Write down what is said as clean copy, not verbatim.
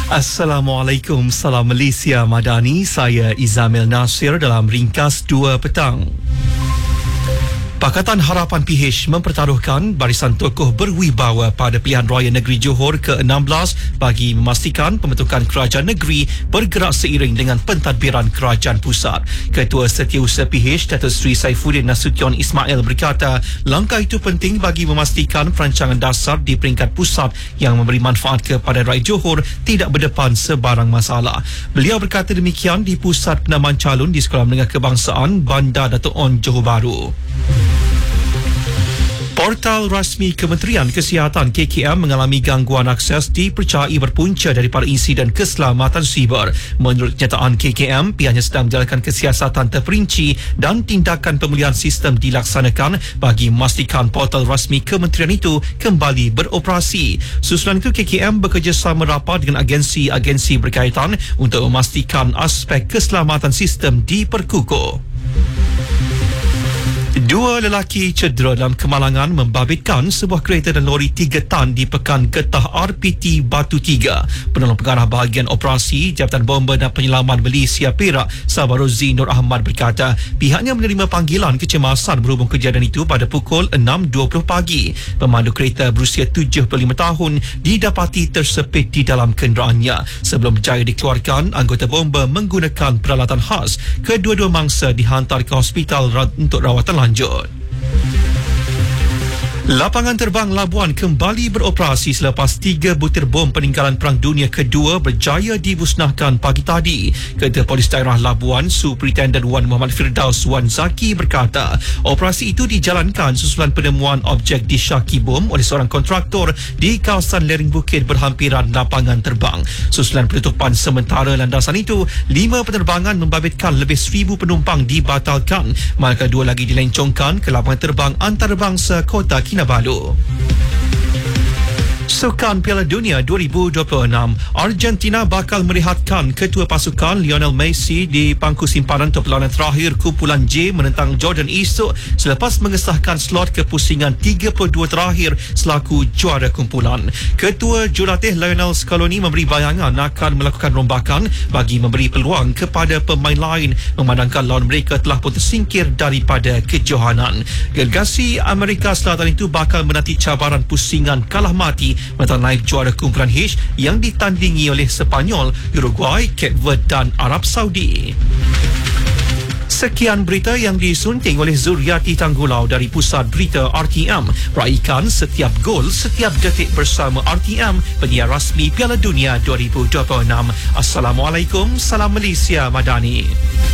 Assalamualaikum, salam Malaysia Madani. Saya Izamil Nasir dalam ringkas 2 petang. Pakatan Harapan PH mempertaruhkan barisan tokoh berwibawa pada pilihan raya negeri Johor ke-16 bagi memastikan pembentukan kerajaan negeri bergerak seiring dengan pentadbiran kerajaan pusat. Ketua Setiausaha PH Datuk Seri Saifuddin Nasution Ismail berkata, langkah itu penting bagi memastikan perancangan dasar di peringkat pusat yang memberi manfaat kepada rakyat Johor tidak berdepan sebarang masalah. Beliau berkata demikian di Pusat Penamaan Calon di Sekolah Menengah Kebangsaan Bandar Dato' On Johor Bahru. Portal rasmi Kementerian Kesihatan KKM mengalami gangguan akses dipercayai berpunca daripada insiden keselamatan siber. Menurut kenyataan KKM, pihaknya sedang menjalankan kesiasatan terperinci dan tindakan pemulihan sistem dilaksanakan bagi memastikan portal rasmi kementerian itu kembali beroperasi. Susulan itu, KKM bekerjasama rapat dengan agensi-agensi berkaitan untuk memastikan aspek keselamatan sistem diperkukuh. 2 lelaki cedera dalam kemalangan membabitkan sebuah kereta dan lori 3 tan di Pekan Getah RPT Batu 3. Penolong pengarah bahagian operasi Jabatan Bomba dan Penyelaman Malaysia Perak, Sabarozi Nur Ahmad berkata, pihaknya menerima panggilan kecemasan berhubung kejadian itu pada pukul 6.20 pagi. Pemandu kereta berusia 75 tahun didapati tersepit di dalam kenderaannya. Sebelum berjaya dikeluarkan, anggota bomba menggunakan peralatan khas. Kedua-dua mangsa dihantar ke hospital untuk rawatan lanjut. Lapangan terbang Labuan kembali beroperasi selepas 3 butir bom peninggalan Perang Dunia Kedua berjaya dimusnahkan pagi tadi. Ketua Polis Daerah Labuan, Superintendent Wan Muhammad Firdaus Wan Zaki berkata, operasi itu dijalankan susulan penemuan objek disyaki bom oleh seorang kontraktor di kawasan lereng bukit berhampiran lapangan terbang. Susulan penutupan sementara landasan itu, 5 penerbangan membabitkan lebih 1,000 penumpang dibatalkan, manakala 2 lagi dilencongkan ke lapangan terbang antarabangsa Kota Kinabalu. Sukan Piala Dunia 2026, Argentina bakal merehatkan ketua pasukan Lionel Messi di pangku simpanan untuk perlawanan terakhir kumpulan J menentang Jordan esok selepas mengesahkan slot kepusingan 32 terakhir selaku juara kumpulan. Ketua Jurulatih Lionel Scaloni memberi bayangan akan melakukan rombakan bagi memberi peluang kepada pemain lain memandangkan lawan mereka telah pun tersingkir daripada kejohanan. Delegasi Amerika Selatan itu bakal menanti cabaran pusingan kalah mati menentang naib juara kumpulan H yang ditandingi oleh Sepanyol, Uruguay, Cape Verde dan Arab Saudi. Sekian berita yang disunting oleh Zuriati Tanggulau dari Pusat Berita RTM. Raikan setiap gol, setiap detik bersama RTM, penyiar rasmi Piala Dunia 2026. Assalamualaikum, salam Malaysia Madani.